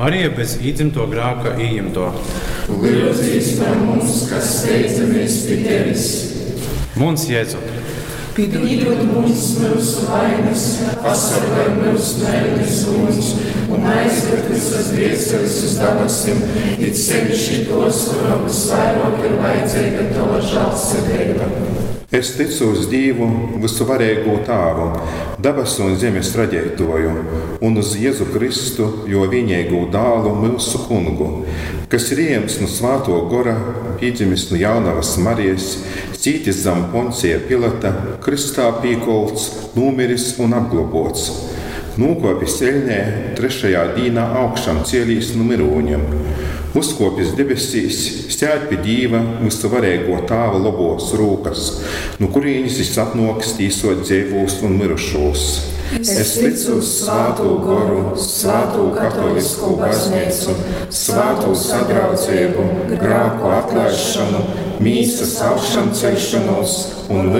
Marija bez īdzimto grēka ieņemto. Lūdzīs par mums, kas steidzamies pie tevis. Mums Jēzu. Piedod mums mūsu vainas, pasargāj mūs no ēnas uguns un aizved visas dvēseles uz debesīm, it sevišķi tos, kuriem visvairāk ir vajadzīga tava žēlsirdība. Es ticu uz Dievu, Visuvarīgo Tēvu, debesu un zemes radītāju, un uz Jēzu Kristu, jo vienīgo dēlu mūsu kungu, kas ir ieņemts no Svētā gara, piedzimis no jaunavas Marijas, cītis zem Poncija Pilata, kristā piekolts, nomiris un apglobots. Nokopis ceļnē, 3. dienā augšām cielīs no miroņiem. Uzkopis debesīs, sēž pie Dieva Visuvarīgo Tēva labos rūkas, no kurienes viņš atnāks tīsot dzīvos un mirušos. Es ticu uz Svēto garu, Svēto katolisku baznīcu, Svēto sadraudzību, grēku atlaišanu, mīsas augšām celšanos un